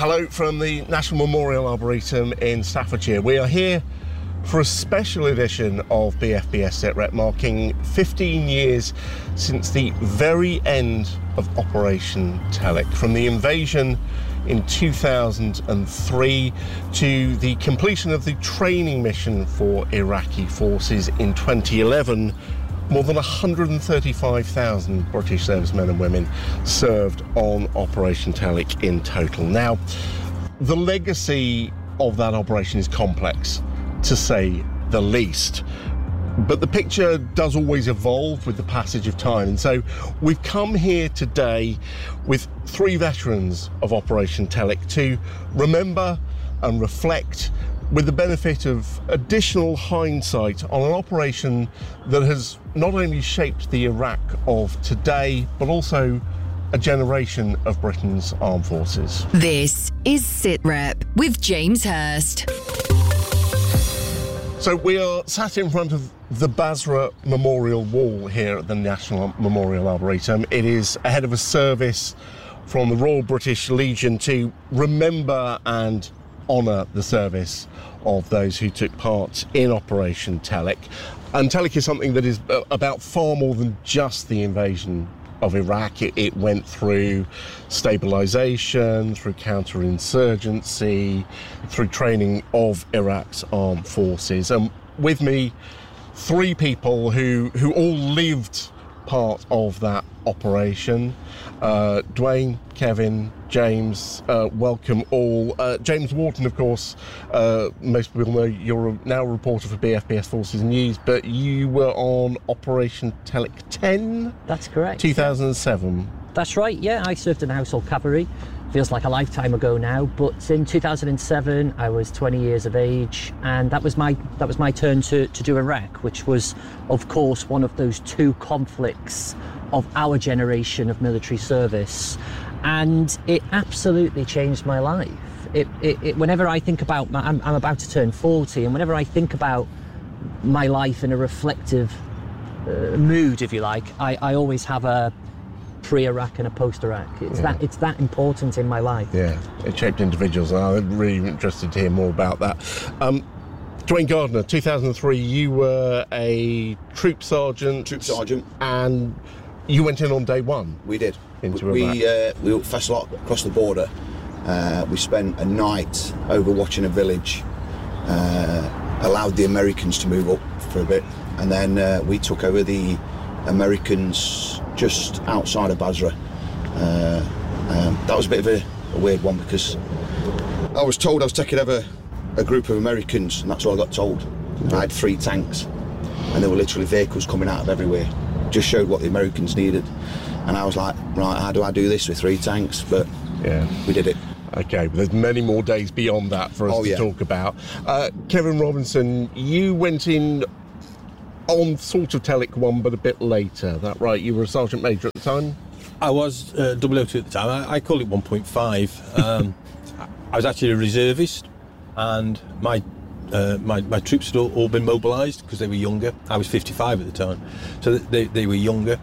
Hello from the National Memorial Arboretum in Staffordshire. We are here for a special edition of BFBS SITREP, marking 15 years since the very end of Operation Telic. From the invasion in 2003 to the completion of the training mission for Iraqi forces in 2011, more than 135,000 British servicemen and women served on Operation Telic in total. Now, the legacy of that operation is complex, to say the least. But the picture does always evolve with the passage of time. And so we've come here today with three veterans of Operation Telic to remember and reflect with the benefit of additional hindsight on an operation that has not only shaped the Iraq of today, but also a generation of Britain's armed forces. This is SITREP with James Hurst. So we are sat in front of the Basra Memorial Wall here at the National Memorial Arboretum. It is ahead of a service from the Royal British Legion to remember and honour the service of those who took part in Operation Telic. And Telic is something that is about far more than just the invasion of Iraq. It went through stabilisation, through counterinsurgency, through training of Iraq's armed forces. And with me, three people who all lived part of that operation. Dwayne, Kevin, James, welcome all. James Wharton, of course, most people know you're now a reporter for BFBS Forces News, but you were on Operation Telic 10? That's correct. 2007. That's right, yeah. I served in the Household Cavalry. Feels like a lifetime ago now, but in 2007 I was 20 years of age, and that was my turn to do Iraq, which was, of course, one of those two conflicts of our generation of military service, and it absolutely changed my life. It whenever I think about I'm about to turn 40, and whenever I think about my life in a reflective mood, if you like, I always have a pre-Iraq and a post-Iraq. It's that important in my life. Yeah, it shaped individuals, and I'm really interested to hear more about that. Dwayne Gardner, 2003, you were a troop sergeant. And you went in on day one. We did. Into Iraq. We were first lot across the border. We spent a night overwatching a village, allowed the Americans to move up for a bit, and then we took over the Americans just outside of Basra. That was a bit of a weird one, because I was told I was taking over a group of Americans, and that's all I got told. I had 3 tanks, and there were literally vehicles coming out of everywhere. Just showed what the Americans needed, and I was like, right, how do I do this with 3 tanks? But yeah, we did it. Okay, but there's many more days beyond that for us to talk about. Kevin Robinson, you went in on sort of Telic 1, but a bit later, that right? You were a Sergeant Major at the time? I was 002 at the time. I call it 1.5. I was actually a reservist, and my troops had all been mobilised because they were younger. I was 55 at the time, so they were younger.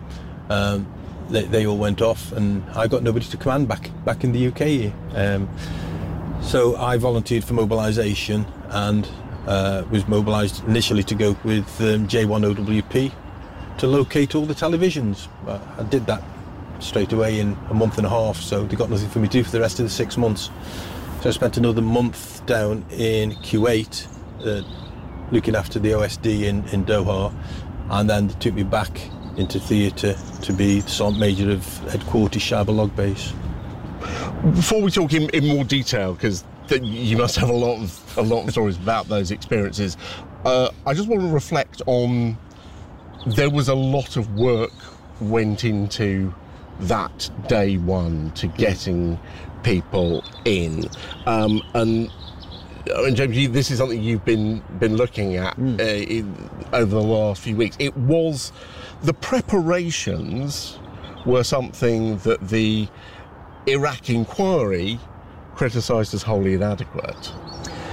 They all went off, and I got nobody to command back in the UK here. So I volunteered for mobilisation, and was mobilised initially to go with J1OWP to locate all the televisions. I did that straight away in a month and a half, so they got nothing for me to do for the rest of the 6 months. So I spent another month down in Kuwait looking after the OSD in Doha, and then they took me back into theatre to be the Sergeant Major of Headquarters Sharba Log Base. Before we talk in more detail, because you must have a lot of stories about those experiences, I just want to reflect on, there was a lot of work went into that day one to getting people in, and James, this is something you've been looking at over the last few weeks. It was, the preparations were something that the Iraq inquiry criticised as wholly inadequate.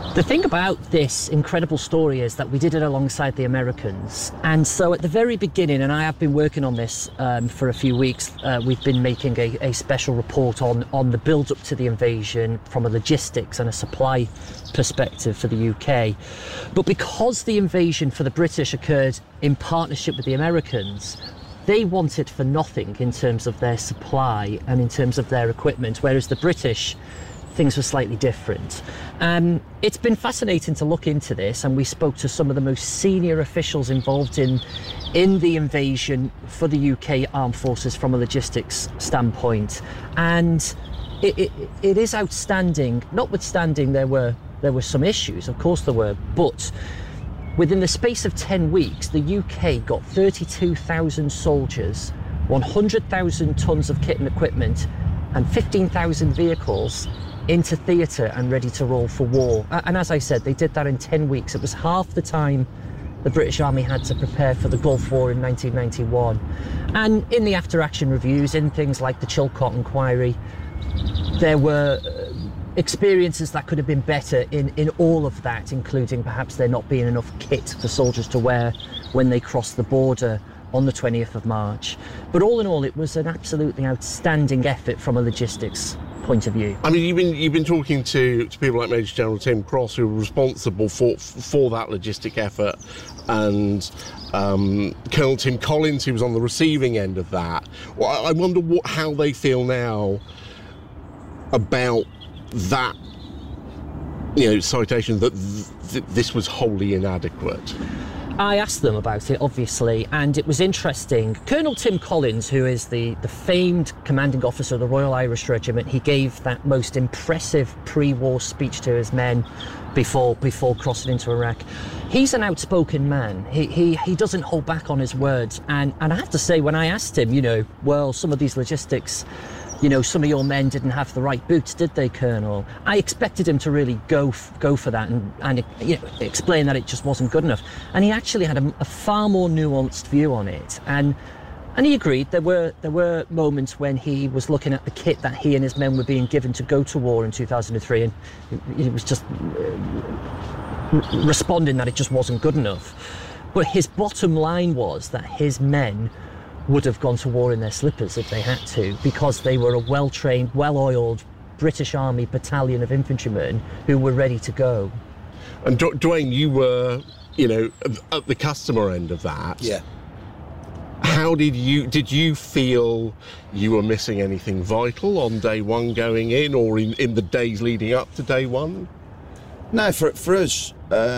The thing about this incredible story is that we did it alongside the Americans. And so at the very beginning, and I have been working on this for a few weeks, we've been making a special report on the build-up to the invasion from a logistics and a supply perspective for the UK. But because the invasion for the British occurred in partnership with the Americans, they wanted for nothing in terms of their supply and in terms of their equipment, whereas the British, things were slightly different. It's been fascinating to look into this, and we spoke to some of the most senior officials involved in the invasion for the UK Armed Forces from a logistics standpoint. And it is outstanding, notwithstanding there were some issues, of course there were, but within the space of 10 weeks, the UK got 32,000 soldiers, 100,000 tonnes of kit and equipment, and 15,000 vehicles into theatre and ready to roll for war. And as I said, they did that in 10 weeks. It was half the time the British Army had to prepare for the Gulf War in 1991. And in the after-action reviews, in things like the Chilcot Inquiry, there were experiences that could have been better in all of that, including perhaps there not being enough kit for soldiers to wear when they crossed the border on the 20th of March. But all in all, it was an absolutely outstanding effort from a logistics point of view. I mean, you've been talking to people like Major General Tim Cross, who were responsible for that logistic effort, and Colonel Tim Collins, who was on the receiving end of that. Well, I wonder how they feel now about that, citation that this was wholly inadequate. I asked them about it, obviously, and it was interesting. Colonel Tim Collins, who is the famed commanding officer of the Royal Irish Regiment, he gave that most impressive pre-war speech to his men before crossing into Iraq. He's an outspoken man. He doesn't hold back on his words, and I have to say, when I asked him, well, some of these logistics, some of your men didn't have the right boots, did they, Colonel? I expected him to really go for that and explain that it just wasn't good enough. And he actually had a far more nuanced view on it. And he agreed there were moments when he was looking at the kit that he and his men were being given to go to war in 2003, and he was just responding that it just wasn't good enough. But his bottom line was that his men would have gone to war in their slippers if they had to, because they were a well-trained, well-oiled British Army battalion of infantrymen who were ready to go. And Dwayne, you were, at the customer end of that. Yeah. How did you feel you were missing anything vital on day one going in, or in the days leading up to day one? No, for us,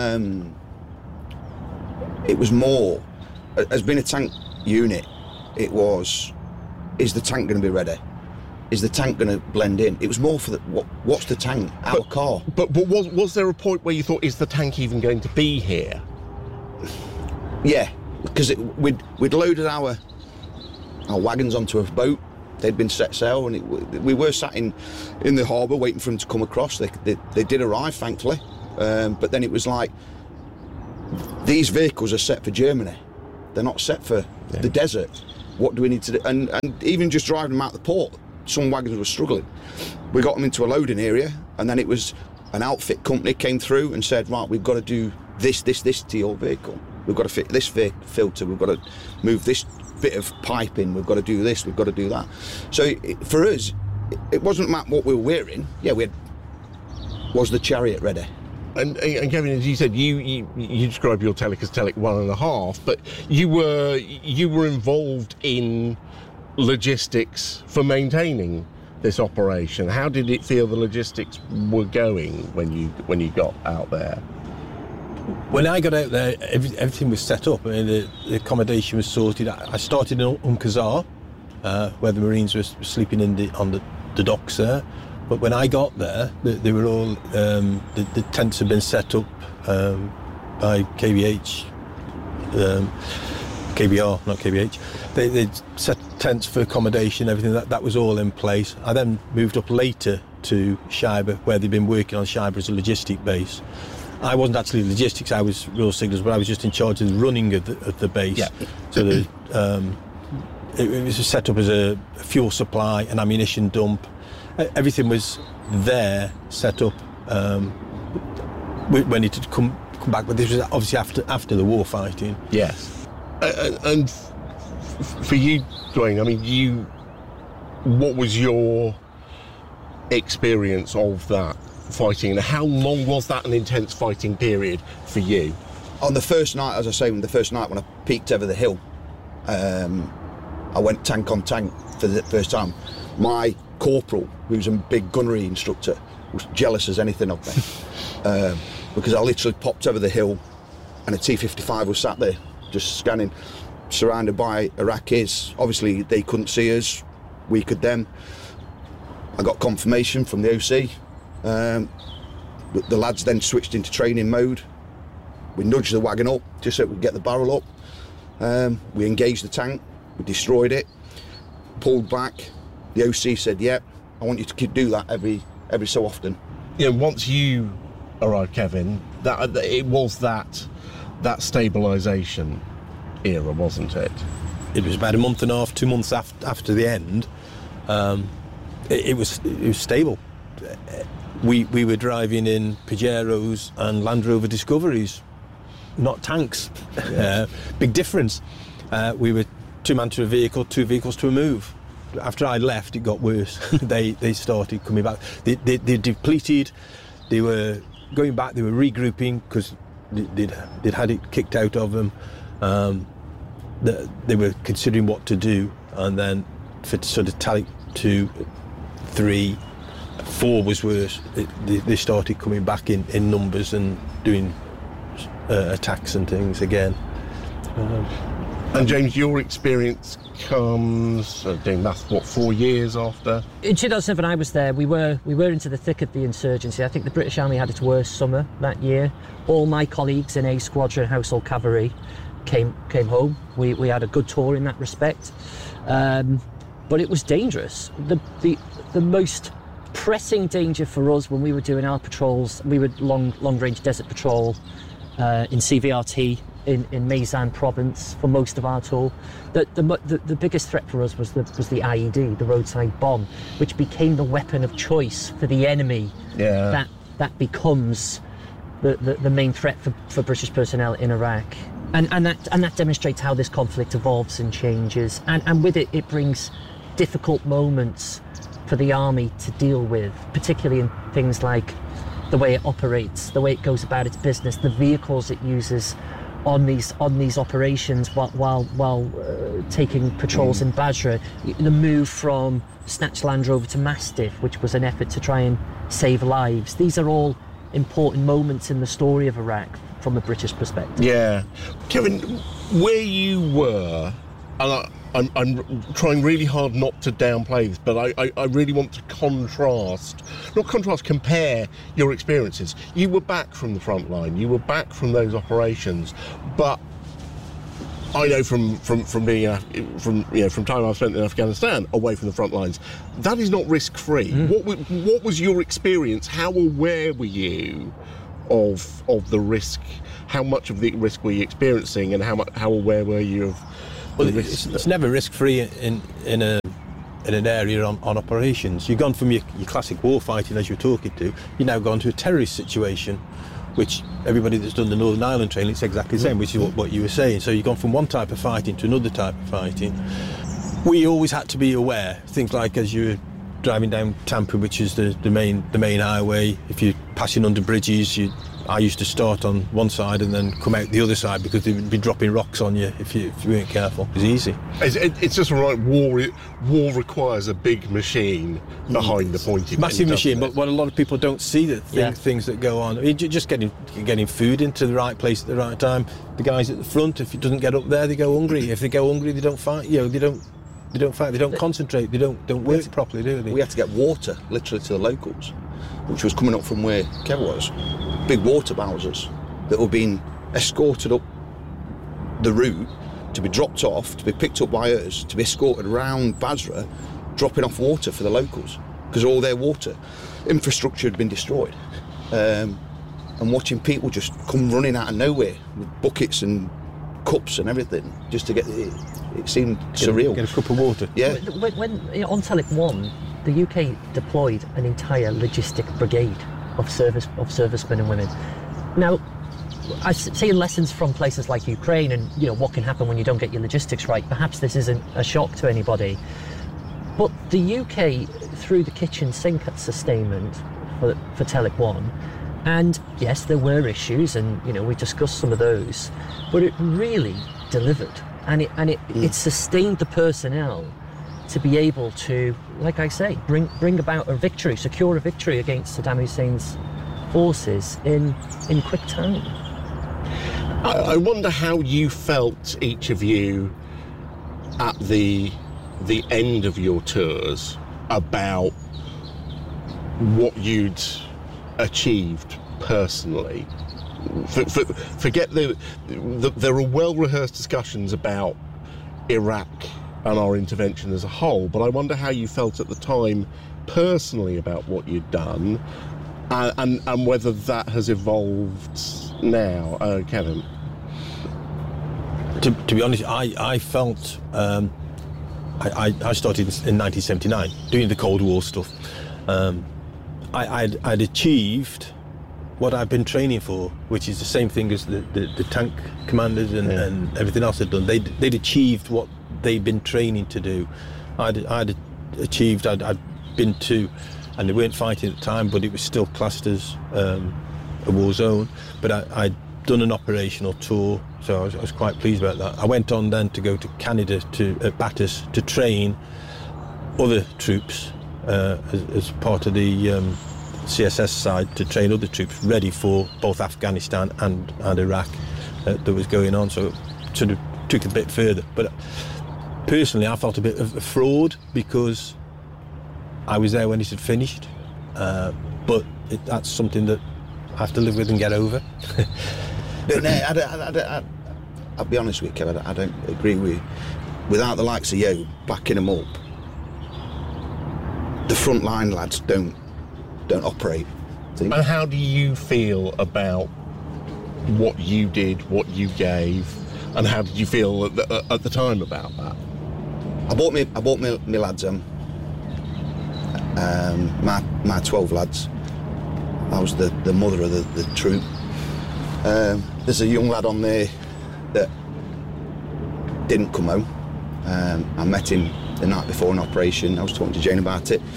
it was more, as being a tank unit, it was, is the tank going to be ready? Is the tank going to blend in? It was more for what's the tank? Our car. But was there a point where you thought, is the tank even going to be here? Yeah, because we'd loaded our wagons onto a boat. They'd been set sail, and we were sat in the harbour waiting for them to come across. They did arrive, thankfully, but then it was like, these vehicles are set for Germany. They're not set for the desert. What do we need to do? And even just driving them out the port, some wagons were struggling. We got them into a loading area, and then it was an outfit company came through and said, right, we've got to do this to your vehicle. We've got to fit this filter. We've got to move this bit of pipe in. We've got to do this. We've got to do that. So for us, it wasn't about what we were wearing. Yeah, was the Chariot ready? And Kevin, as you said, you describe your Telic as Telic 1.5, but you were involved in logistics for maintaining this operation. How did it feel the logistics were going when you got out there? When I got out there, everything was set up. I mean, the accommodation was sorted. I started in Qazar, where the Marines were sleeping on the docks there. But when I got there, they were all, the tents had been set up by KBH, KBR, not KBH. They'd set tents for accommodation, everything, that was all in place. I then moved up later to Scheibe, where they'd been working on Scheibe as a logistic base. I wasn't actually logistics, I was Royal Signals, but I was just in charge of the running of the base. Yeah. So it was set up as a fuel supply, an ammunition dump. Everything was there, set up. when it had come back, but this was obviously after the war fighting. Yes. And for you, Dwayne, I mean, what was your experience of that fighting, and how long was that an intense fighting period for you? On the first night, as I say, the first night when I peeked over the hill, I went tank on tank for the first time. My corporal, who was a big gunnery instructor, was jealous as anything of me because I literally popped over the hill and a T-55 was sat there just scanning, surrounded by Iraqis. Obviously they couldn't see us, we could them. I got confirmation from the OC. The lads then switched into training mode. We nudged the wagon up just so we could get the barrel up. We engaged the tank, we destroyed it, pulled back. The OC said, "Yep, I want you to do that every so often." You know, once you arrived, Kevin, that it was that stabilisation era, wasn't it? It was about a month and a half, 2 months after the end. It was stable. We were driving in Pajeros and Land Rover Discoveries, not tanks. Big difference. We were 2 man to a vehicle, 2 vehicles to a move. After I left, it got worse. They started coming back. They depleted. They were going back. They were regrouping because they'd had it kicked out of them. They were considering what to do, and then for sort of tally 2, 3, 4 was worse. They started coming back in numbers and doing attacks and things again. And James, your experience comes, doing maths, 4 years after? In 2007, I was there. We were into the thick of the insurgency. I think the British Army had its worst summer that year. All my colleagues in A Squadron Household Cavalry came home. We had a good tour in that respect, but it was dangerous. The most pressing danger for us when we were doing our patrols, we were long range desert patrol in CVRT. In Maysan province for most of our tour, the biggest threat for us was the IED, the roadside bomb, which became the weapon of choice for the enemy. Yeah. That becomes the main threat for British personnel in Iraq, and that demonstrates how this conflict evolves and changes, and with it brings difficult moments for the army to deal with, particularly in things like the way it operates, the way it goes about its business, the vehicles it uses on these operations while taking patrols in Basra. The move from Snatch Land Rover to Mastiff, which was an effort to try and save lives. These are all important moments in the story of Iraq from a British perspective. Yeah. Kevin, where you were, and I'm trying really hard not to downplay this, but I really want to compare your experiences. You were back from the front line, you were back from those operations, but I know from time I've spent in Afghanistan away from the front lines, that is not risk-free. What was your experience? How aware were you of the risk? How much of the risk were you experiencing, and how aware were you of? Well, it's never risk-free in an area on operations. You've gone from your classic war fighting, as you're talking to, you've now gone to a terrorist situation, which everybody that's done the Northern Ireland training, it's exactly the same, which is what you were saying. So you've gone from one type of fighting to another type of fighting. We always had to be aware, things like as you were driving down Tampa, which is the main highway, if you're passing under bridges, I used to start on one side and then come out the other side because they would be dropping rocks on you if you weren't careful. It was easy. It's just right. War requires a big machine behind the pointy. Massive machine, but what a lot of people don't see things that go on. Just getting food into the right place at the right time. The guys at the front, if it doesn't get up there, they go hungry. If they go hungry, they don't fight. They don't fight. They don't concentrate. They don't work properly, do they? We had to get water, literally, to the locals, which was coming up from where Kev was. Big water bowsers that were being escorted up the route to be dropped off, to be picked up by us, to be escorted around Basra, dropping off water for the locals, because all their water infrastructure had been destroyed. And watching people just come running out of nowhere with buckets and cups and everything just to get it seemed surreal. Get a cup of water. Yeah. When on Telic 1, the UK deployed an entire logistic brigade of servicemen and women. Now, I see lessons from places like Ukraine and, what can happen when you don't get your logistics right. Perhaps this isn't a shock to anybody. But the UK threw the kitchen sink at sustainment for Telic 1. And yes, there were issues, and we discussed some of those, but it really delivered, and it sustained the personnel to be able to, like I say, bring about a victory, secure a victory against Saddam Hussein's forces in quick time. I wonder how you felt, each of you, at the end of your tours, about what you'd achieved personally. Forget there are well-rehearsed discussions about Iraq and our intervention as a whole, but I wonder how you felt at the time personally about what you'd done, and whether that has evolved now. Kevin? To be honest, I felt I started in 1979 doing the Cold War stuff. I'd achieved what I've been training for, which is the same thing as the tank commanders and everything else had done. They'd achieved what they'd been training to do. I'd achieved, I'd been to, and they weren't fighting at the time, but it was still classed as a war zone. But I'd done an operational tour, so I was quite pleased about that. I went on then to go to Canada, at Bathurst, to train other troops as part of the CSS side, to train other troops ready for both Afghanistan and Iraq that was going on. So it sort of took it a bit further. But personally, I felt a bit of a fraud because I was there when it had finished. But that's something that I have to live with and get over. But no, I'll be honest with you, Kev, I don't agree with you. Without the likes of you backing them up, the frontline lads don't operate. And how do you feel about what you did, what you gave, and how did you feel at the time about that? I bought me lads my 12 lads. I was the mother of the troop. There's a young lad on there that didn't come home. I met him the night before an operation. I was talking to Jane about it.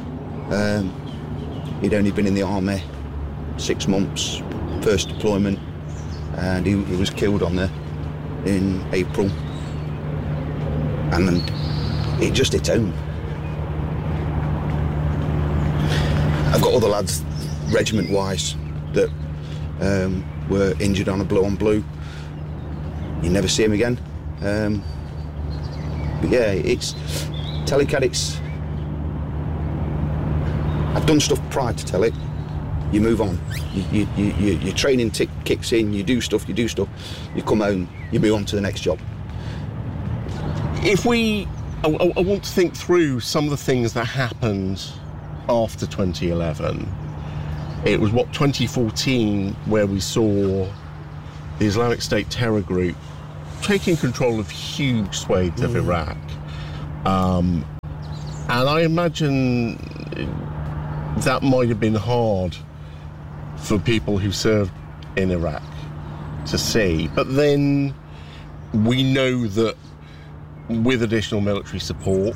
He'd only been in the army 6 months, first deployment, and he was killed on there in April. And then it just hit home. I've got other lads, regiment-wise, that were injured on a blue-on-blue. You never see them again. But yeah, it's Telecadets. I've done stuff prior to Telic. You move on. Your training kicks in. You do stuff. You come home. You move on to the next job. I want to think through some of the things that happened after 2011. It was 2014 where we saw the Islamic State terror group taking control of huge swathes of Iraq. And I imagine that might have been hard for people who served in Iraq to see. But then we know that with additional military support,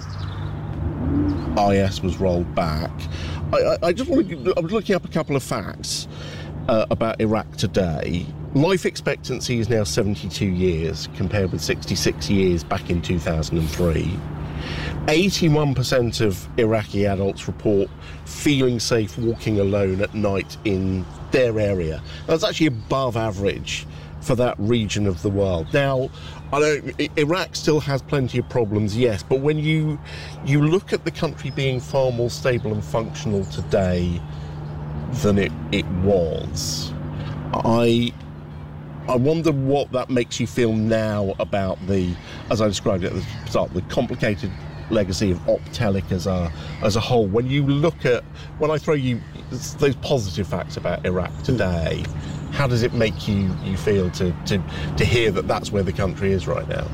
IS was rolled back. I was looking up a couple of facts about Iraq today. Life expectancy is now 72 years compared with 66 years back in 2003. 81% of Iraqi adults report feeling safe walking alone at night in their area. That's actually above average for that region of the world. Now, Iraq still has plenty of problems, yes, but when you look at the country being far more stable and functional today than it was, I wonder what that makes you feel now about the, as I described it at the start, the complicated legacy of Telic as a whole. When you look at, when I throw you those positive facts about Iraq today, how does it make you feel to hear that that's where the country is right now?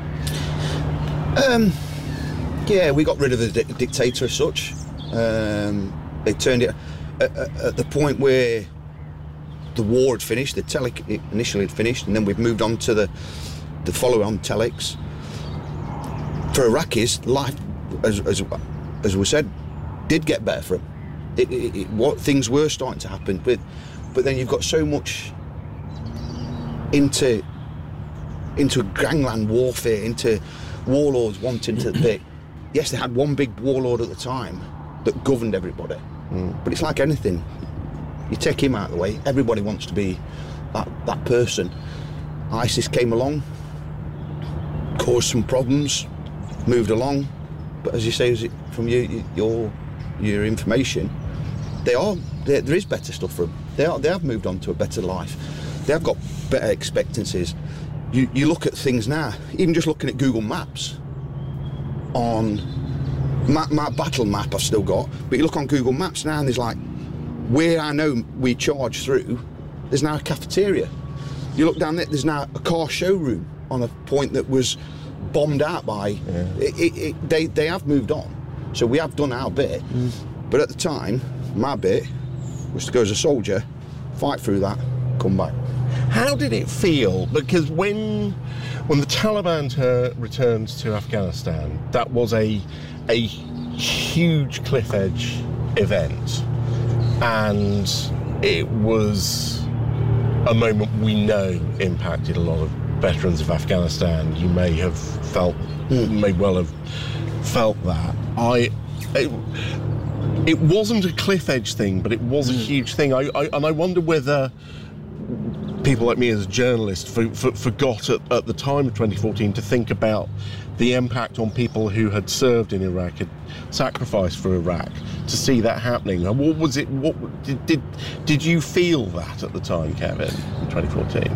Yeah, we got rid of the dictator as such. They turned it at the point where the war had finished, the Telic initially had finished, and then we've moved on to the follow-on Telex. For Iraqis, life, as we said, did get better for them. What things were starting to happen, but then you've got so much into gangland warfare, into warlords wanting to. Yes, they had one big warlord at the time that governed everybody, but it's like anything. You take him out of the way, everybody wants to be that person. ISIS came along, caused some problems, moved along, but as you say, from your information, there is better stuff for them. They have moved on to a better life. They have got better expectancies. You look at things now, even just looking at Google Maps, on my battle map I've still got, but you look on Google Maps now and there's like, where I know we charge through, there's now a cafeteria. You look down there, there's now a car showroom on a point that was bombed out by. Yeah. They have moved on, so we have done our bit. But at the time, my bit was to go as a soldier, fight through that, come back. How did it feel? Because when the Taliban returned to Afghanistan, that was a huge cliff edge event, and it was a moment we know impacted a lot of veterans of Afghanistan. You may well have felt that. It wasn't a cliff edge thing, but it was a huge thing. I wonder whether people like me as a journalist forgot at the time of 2014 to think about the impact on people who had served in Iraq, had sacrificed for Iraq, to see that happening. What was it? What did you feel that at the time, Kevin, in 2014?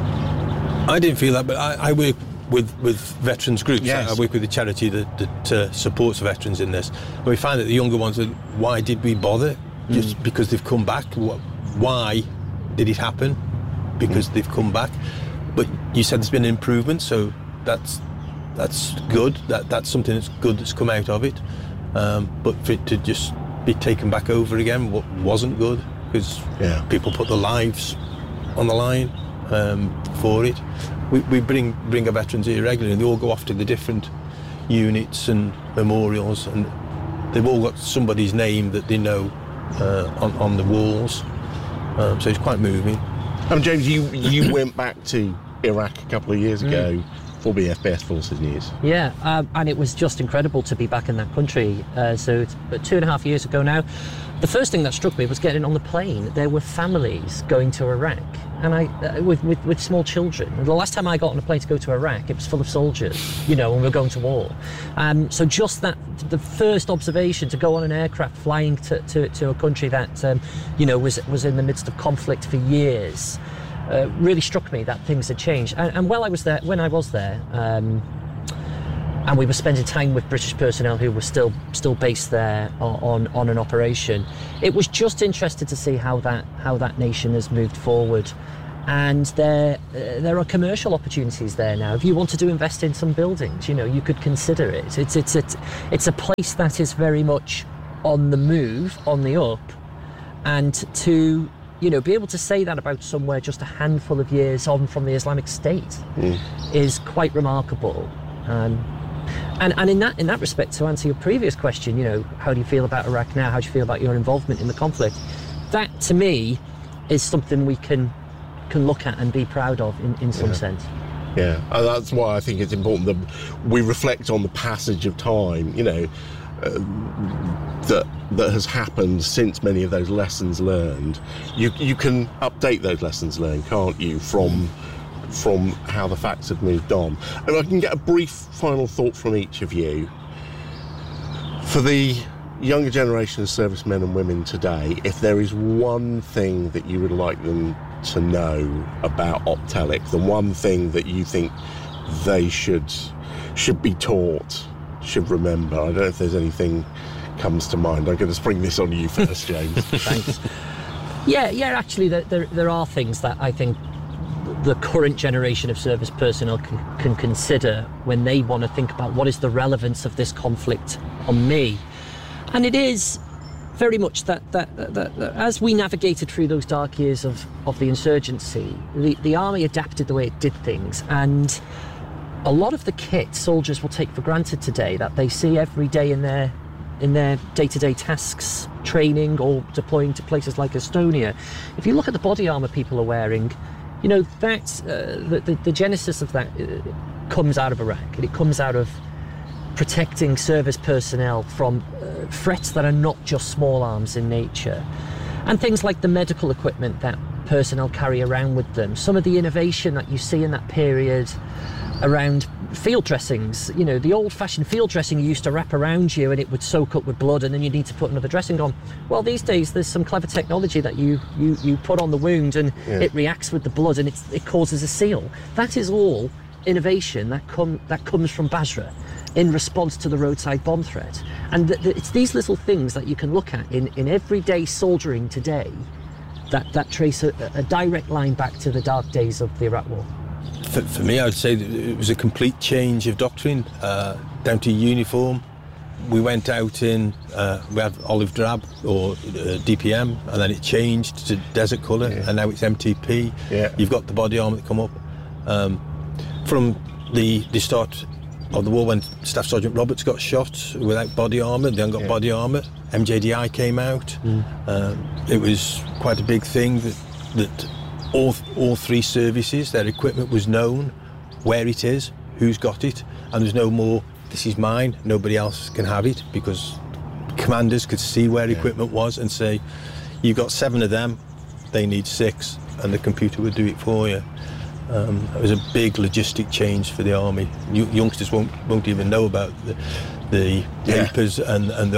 I didn't feel that, but I work with veterans groups. Yes. I work with a charity that supports veterans in this. And we find that the younger ones are, why did we bother? Just because they've come back? Why did it happen? Because they've come back. But you said there's been an improvement, so that's good. That's something that's good that's come out of it. But for it to just be taken back over again, what wasn't good, because people put their lives on the line for it. We bring our veterans here regularly, and they all go off to the different units and memorials, and they've all got somebody's name that they know on the walls. So it's quite moving. James, you went back to Iraq a couple of years ago for BFBS Forces News. Yeah, and it was just incredible to be back in that country. So it's 2.5 years ago now. The first thing that struck me was getting on the plane. There were families going to Iraq, and with small children. And the last time I got on a plane to go to Iraq, it was full of soldiers, and we were going to war. So just that, the first observation, to go on an aircraft flying to a country that was in the midst of conflict for years, really struck me that things had changed. And when I was there, and we were spending time with British personnel who were still based there on an operation, it was just interesting to see how that nation has moved forward. And there are commercial opportunities there now. If you wanted to invest in some buildings, you could consider it. It's a place that is very much on the move, on the up, and to be able to say that about somewhere just a handful of years on from the Islamic State is quite remarkable. And in that respect, to answer your previous question, how do you feel about Iraq now? How do you feel about your involvement in the conflict? That, to me, is something we can look at and be proud of in some sense. Yeah, and that's why I think it's important that we reflect on the passage of time, that has happened since many of those lessons learned. You can update those lessons learned, can't you, from how the facts have moved on. And I can get a brief final thought from each of you. For the younger generation of servicemen and women today, if there is one thing that you would like them to know about Optelic, the one thing that you think they should be taught, should remember, I don't know if there's anything comes to mind. I'm going to spring this on you first, James. Thanks. Yeah, actually there are things that I think the current generation of service personnel can consider when they want to think about what is the relevance of this conflict on me. And it is very much that as we navigated through those dark years of the insurgency, the army adapted the way it did things, and a lot of the kit soldiers will take for granted today that they see every day in their day-to-day tasks, training or deploying to places like Estonia. If you look at the body armour people are wearing, you know, that's the genesis of that comes out of Iraq, and it comes out of protecting service personnel from threats that are not just small arms in nature, and things like the medical equipment that personnel carry around with them. Some of the innovation that you see in that period around field dressings, you know, the old-fashioned field dressing you used to wrap around you and it would soak up with blood and then you need to put another dressing on. Well, these days there's some clever technology that you put on the wound and it reacts with the blood and it causes a seal. That is all innovation that comes from Basra in response to the roadside bomb threat. And it's these little things that you can look at in everyday soldiering today that trace a direct line back to the dark days of the Iraq War. For me, I would say that it was a complete change of doctrine, down to uniform. We went out in, we had olive drab or DPM, and then it changed to desert colour, and now it's MTP. You've got the body armour that come up. From the start of the war, when Staff Sergeant Roberts got shot without body armour, they haven't got body armour. MJDI came out. It was quite a big thing that all three services, their equipment was known, where it is, who's got it, and there's no more, this is mine, nobody else can have it, because commanders could see where equipment was and say, you've got 7 of them, they need 6, and the computer would do it for you. It was a big logistic change for the army. Youngsters won't even know about the papers and the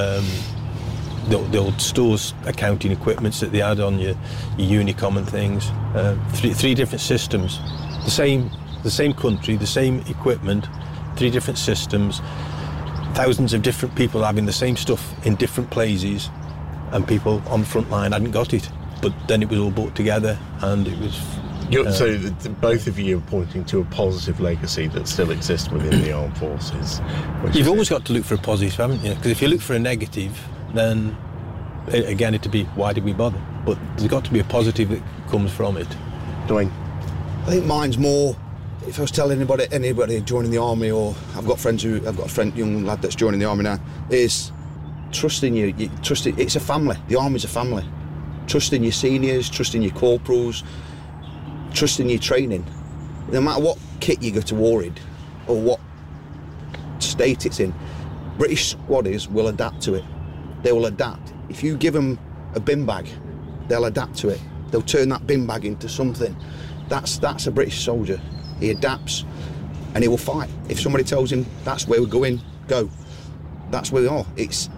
old stores accounting equipments that they had on your Unicom and things. Three different systems, the same country, the same equipment, 3 different systems, thousands of different people having the same stuff in different places, and people on the front line hadn't got it. But then it was all brought together, and it was. So both of you are pointing to a positive legacy that still exists within the armed forces. You've always got to look for a positive, haven't you? Because if you look for a negative, then again it'd be, why did we bother? But there's got to be a positive that comes from it. Dwayne? I think mine's more, if I was telling anybody joining the army, or I've got a young lad that's joining the army now, is trusting you. It's a family. The army's a family. Trusting your seniors, trusting your corporals, trusting your training. No matter what kit you go to war in, or what state it's in, British squaddies will adapt to it. They will adapt. If you give them a bin bag, they'll adapt to it. They'll turn that bin bag into something. That's a British soldier. He adapts and he will fight. If somebody tells him that's where we're going, go. That's where we are.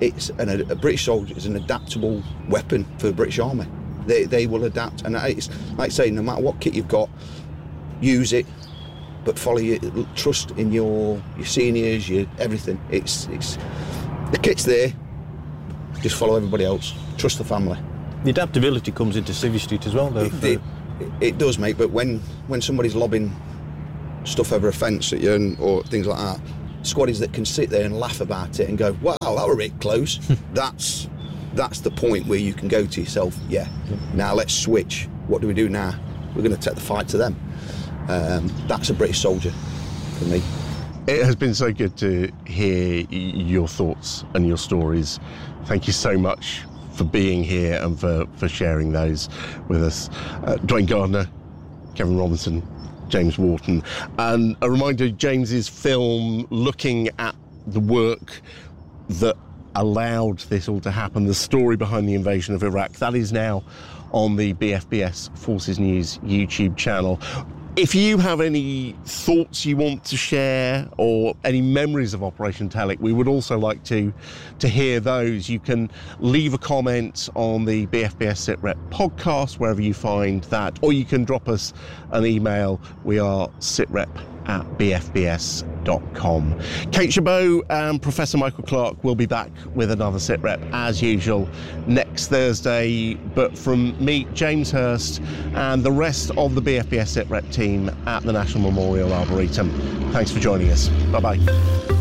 A British soldier is an adaptable weapon for the British Army. They will adapt, and it's like saying, no matter what kit you've got, use it, but trust in your seniors, your everything. It's the kit's there. Just follow everybody else. Trust the family. The adaptability comes into Civvy Street as well, though. It does, mate. But when somebody's lobbing stuff over a fence at you or things like that, squaddies that can sit there and laugh about it and go, "Wow, that were a bit close." That's the point where you can go to yourself, now let's switch. What do we do now? We're going to take the fight to them. That's a British soldier for me. It has been so good to hear your thoughts and your stories. Thank you so much for being here and for sharing those with us. Dwayne Gardner, Kevin Robinson, James Wharton. And a reminder, James's film looking at the work that allowed this all to happen, the story behind the invasion of Iraq, that is now on the BFBS Forces News YouTube channel. If you have any thoughts you want to share or any memories of Operation Telic, we would also like to hear those. You can leave a comment on the BFBS SITREP podcast, wherever you find that, or you can drop us an email. We are sitrep@bfbs.com. Kate Chabot and Professor Michael Clark will be back with another SITREP as usual next Thursday. But from me, James Hurst, and the rest of the BFBS SITREP team at the National Memorial Arboretum, thanks for joining us. Bye-bye.